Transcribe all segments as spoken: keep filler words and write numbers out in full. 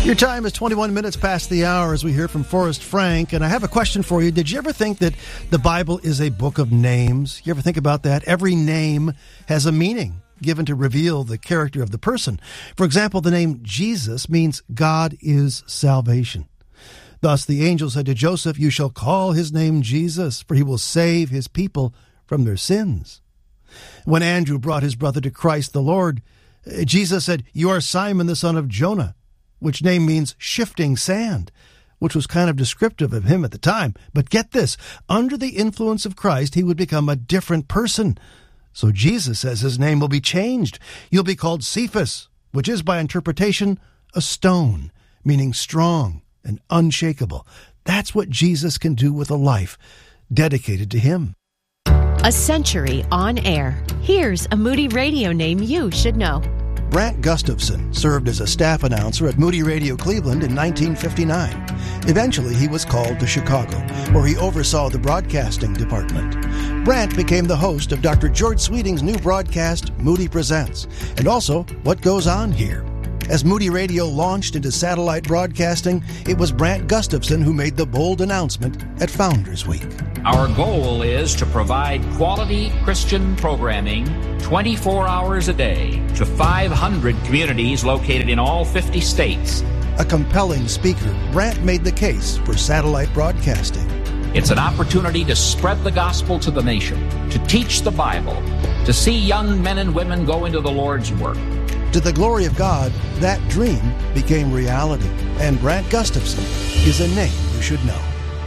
Your time is twenty-one minutes past the hour as we hear from Forrest Frank. And I have a question for you. Did you ever think that the Bible is a book of names? You ever think about that? Every name has a meaning given to reveal the character of the person. For example, the name Jesus means God is salvation. Thus, the angel said to Joseph, "You shall call his name Jesus, for he will save his people from their sins." When Andrew brought his brother to Christ the Lord, Jesus said, "You are Simon the son of Jonah," which name means shifting sand, which was kind of descriptive of him at the time. But get this, under the influence of Christ, he would become a different person. So Jesus says his name will be changed. You'll be called Cephas, which is by interpretation a stone, meaning strong and unshakable. That's what Jesus can do with a life dedicated to him. A century on air. Here's a Moody Radio name you should know. Brant Gustafson served as a staff announcer at Moody Radio Cleveland in nineteen fifty-nine. Eventually, he was called to Chicago, where he oversaw the broadcasting department. Brant became the host of Doctor George Sweeting's new broadcast, Moody Presents, and also What Goes On Here. As Moody Radio launched into satellite broadcasting, it was Brant Gustafson who made the bold announcement at Founders Week. Our goal is to provide quality Christian programming twenty-four hours a day to five hundred communities located in all fifty states. A compelling speaker, Brant made the case for satellite broadcasting. It's an opportunity to spread the gospel to the nation, to teach the Bible, to see young men and women go into the Lord's work. To the glory of God, that dream became reality, and Brant Gustafson is a name you should know.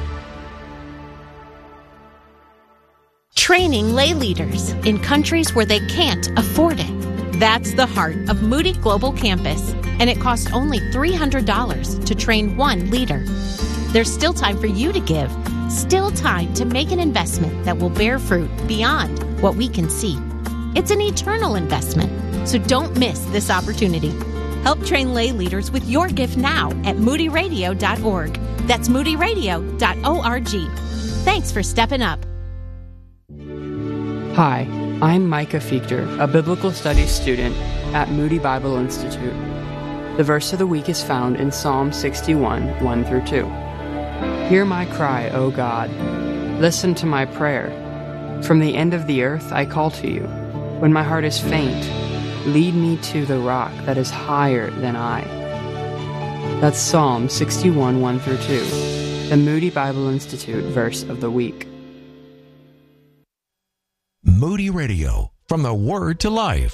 Training lay leaders in countries where they can't afford it. That's the heart of Moody Global Campus, and it costs only three hundred dollars to train one leader. There's still time for you to give, still time to make an investment that will bear fruit beyond what we can see. It's an eternal investment, so don't miss this opportunity. Help train lay leaders with your gift now at moody radio dot org. That's moody radio dot org. Thanks for stepping up. Hi, I'm Micah Fichter, a biblical studies student at Moody Bible Institute. The verse of the week is found in Psalm sixty-one, one through two. Hear my cry, O God. Listen to my prayer. From the end of the earth I call to you. When my heart is faint, lead me to the rock that is higher than I. That's Psalm sixty-one, one through two, the Moody Bible Institute verse of the week. Moody Radio, from the Word to Life.